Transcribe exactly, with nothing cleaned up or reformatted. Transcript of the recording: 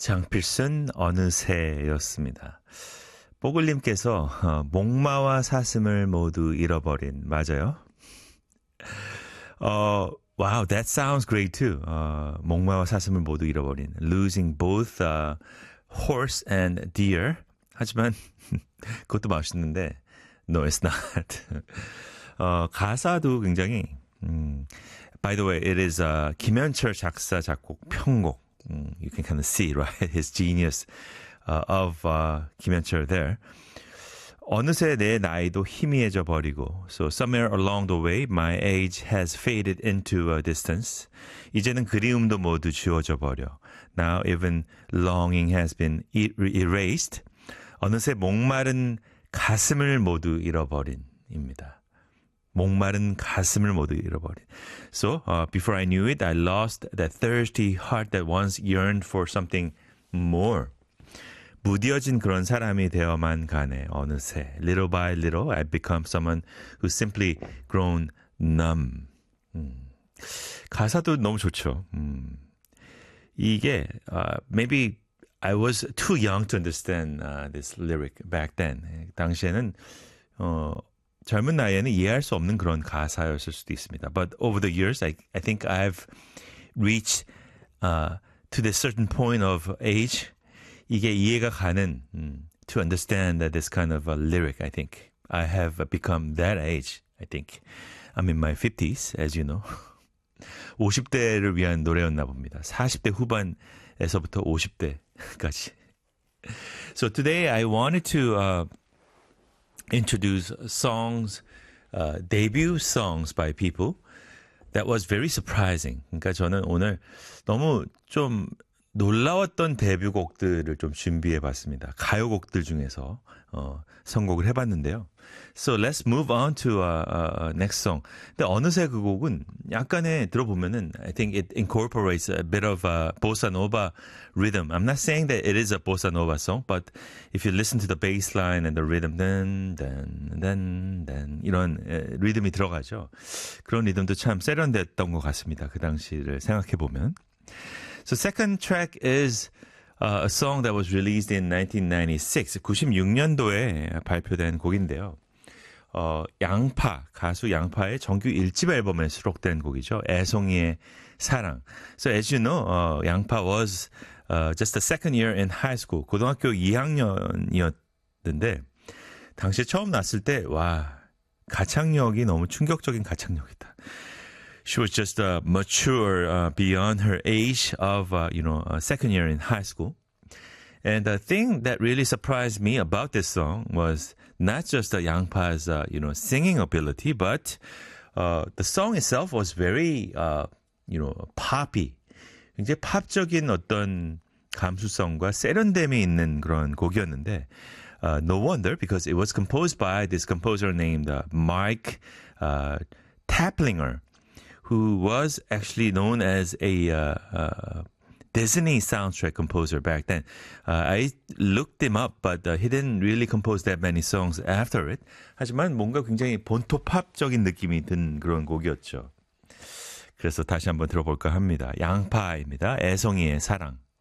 장필순 어느새였습니다. 뽀글님께서 어, 목마와 사슴을 모두 잃어버린 맞아요? 어, wow, that sounds great too. 어, 목마와 사슴을 모두 잃어버린 losing both uh, horse and deer. 하지만 그것도 맛있는데 no, it's not. 어, 가사도 굉장히 음, by the way, it is uh, 김현철 작사 작곡 편곡. Mm, you can kind of see, right, his genius uh, of uh, 김현철 there. 어느새 내 나이도 희미해져 버리고 So somewhere along the way my age has faded into a distance. 이제는 그리움도 모두 지워져 버려. Now even longing has been erased. 어느새 목마른 가슴을 모두 잃어버린입니다. 목마른 가슴을 모두 잃어버린. So, uh, before I knew it, I lost that thirsty heart that once yearned for something more. 무뎌진 그런 사람이 되어만 가네, 어느새. Little by little, I've become someone who's simply grown numb. 음. 가사도 너무 좋죠. 음. 이게, uh, maybe I was too young to understand uh, this lyric back then. 당시에는, 어, 젊은 나이에는 이해할 수 없는 그런 가사였을 수도 있습니다. But over the years, I, I think I've reached uh, to this certain point of age. 이게 이해가 가는, um, to understand that this kind of a lyric, I think. I have become that age, I think. I'm in my fifties, as you know. 오십 대를 위한 노래였나 봅니다. 사십 대 후반에서부터 오십 대까지. So today I wanted to... Uh, introduce songs, uh, debut songs by people. That was very surprising. 그러니까 저는 오늘 너무 좀 놀라웠던 데뷔곡들을 좀 준비해 봤습니다. 가요곡들 중에서 어, 선곡을 해봤는데요. So let's move on to uh, uh, next song. 근데 어느새 그 곡은 약간의 들어보면은 I think it incorporates a bit of a bossa nova rhythm. I'm not saying that it is a bossa nova song, but if you listen to the bass line and the rhythm, then, then, then, then 이런 에, 리듬이 들어가죠. 그런 리듬도 참 세련됐던 것 같습니다. 그 당시를 생각해 보면. So second track is uh, a song that was released in nineteen ninety-six. 구십육 년도에 발표된 곡인데요. 어, 양파, 가수 양파의 정규 일 집 앨범에 수록된 곡이죠. 애송이의 사랑. So as you know, 어, 양파 was uh, just the second year in high school. 고등학교 이 학년이었는데 당시에 처음 났을 때 와, 가창력이 너무 충격적인 가창력이다. She was just uh, mature uh, beyond her age of, uh, you know, uh, second year in high school. And the thing that really surprised me about this song was not just the 양파's, uh, you know, singing ability, but uh, the song itself was very, uh, you know, poppy. 굉장히 팝적인 어떤 감수성과 세련됨이 있는 그런 곡이었는데, uh, no wonder because it was composed by this composer named uh, Mike uh, Taplinger, who was actually known as a uh, uh, Disney soundtrack composer back then. Uh, I looked him up, but uh, he didn't really compose that many songs after it. 하지만 뭔가 굉장히 본토 팝적인 느낌이 든 그런 곡이었죠. 그래서 다시 한번 들어볼까 합니다. 양파입니다. 애송이의 사랑.